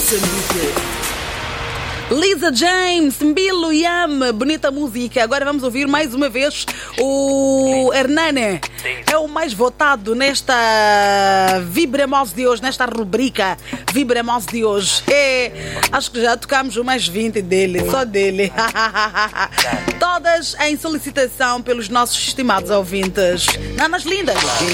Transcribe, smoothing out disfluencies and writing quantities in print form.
Moçambique. Lisa James, Mbilo Yam, bonita música. Agora vamos ouvir mais uma vez o Hernane. É o mais votado nesta Vibremos de hoje, nesta rubrica Vibremos de hoje. Acho que já tocamos umas 20 dele, só dele. Todas em solicitação pelos nossos estimados ouvintes. Nanas lindas.